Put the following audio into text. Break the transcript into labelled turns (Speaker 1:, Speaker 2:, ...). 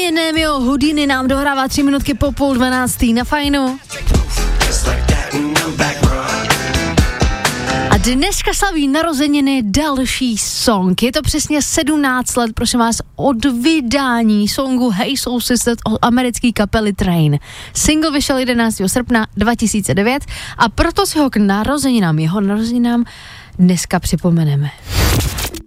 Speaker 1: Nemio Houdini nám dohrává 3 minutky po 11:30 na Fajnu. A dneska slaví narozeniny další song. Je to přesně 17 let, prosím vás, od vydání songu Hey Soul Sister od americké kapely Train. Single vyšel 11. srpna 2009 a proto si ho k narozeninám, jeho narozeninám dneska připomeneme.